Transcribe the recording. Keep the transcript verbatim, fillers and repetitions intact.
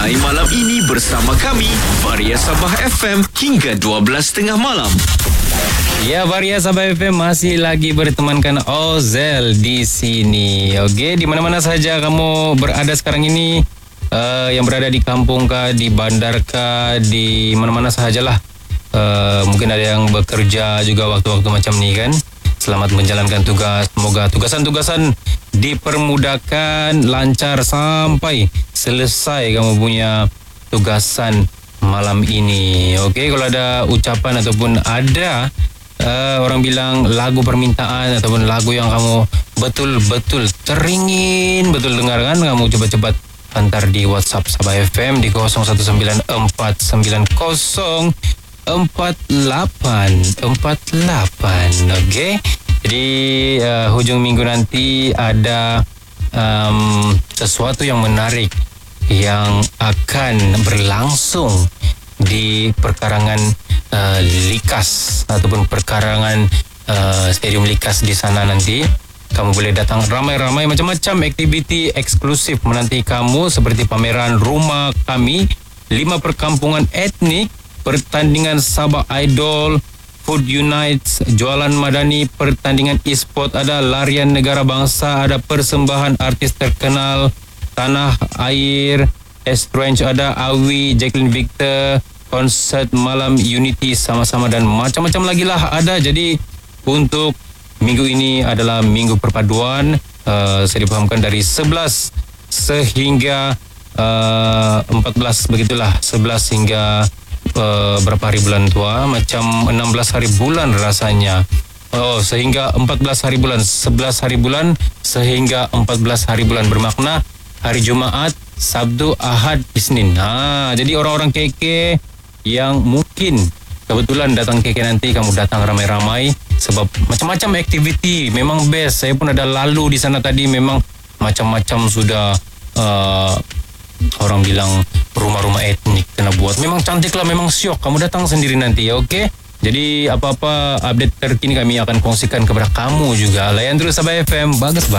Hai malam ini bersama kami Varia Sabah F M hingga dua belas tiga puluh malam. Ya, Varia Sabah F M masih lagi bertemankan Ozel di sini. Okey, di mana-mana saja kamu berada sekarang ini, uh, yang berada di kampung kah, di bandar kah, di mana-mana sahajalah. Uh, mungkin ada yang bekerja juga waktu-waktu macam ni kan. Selamat menjalankan tugas. Semoga tugasan-tugasan dipermudahkan, lancar sampai selesai kamu punya tugasan malam ini. Okey, kalau ada ucapan ataupun ada uh, orang bilang lagu permintaan ataupun lagu yang kamu betul-betul teringin betul dengarkan, kamu cepat-cepat hantar di WhatsApp Sabah F M di kosong satu sembilan empat sembilan kosong empat lapan empat lapan. Okey, jadi uh, hujung minggu nanti ada um, sesuatu yang menarik yang akan berlangsung di perkarangan uh, Likas ataupun perkarangan uh, Stadium Likas di sana nanti. Kamu boleh datang ramai-ramai, macam-macam aktiviti eksklusif menanti kamu seperti pameran rumah kami, lima perkampungan etnik, pertandingan Sabah Idol, Food Unites, jualan madani, pertandingan e-sport, ada larian negara bangsa, ada persembahan artis terkenal, tanah air, Estrange ada, Awi, Jacqueline Victor, konsert malam Unity sama-sama dan macam-macam lagi lah ada. Jadi untuk minggu ini adalah minggu perpaduan, uh, saya difahamkan dari sebelas sehingga uh, empat belas begitulah, sebelas hingga Uh, berapa hari bulan tua, macam enam belas hari bulan rasanya. Oh, sehingga empat belas hari bulan, sebelas hari bulan sehingga empat belas hari bulan, bermakna hari Jumaat, Sabtu, Ahad, Isnin. Ha, jadi orang-orang K K yang mungkin kebetulan datang K K nanti, kamu datang ramai-ramai sebab macam-macam aktiviti memang best. Saya pun ada lalu di sana tadi, memang macam-macam sudah uh, orang bilang rumah-rumah etnik kena buat. Memang cantik lah, memang syok. Kamu datang sendiri nanti ya, okey? Jadi apa-apa update terkini kami akan kongsikan kepada kamu juga. Layan terus Sabah F M, bagus banget.